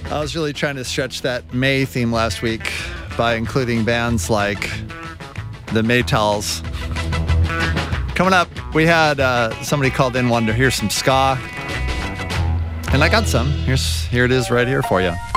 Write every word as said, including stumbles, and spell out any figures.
I was really trying to stretch that May theme last week by including bands like the Maytals. Coming up, we had uh, somebody called in wanted to hear some ska. And I got some. Here's, here it is right here for you.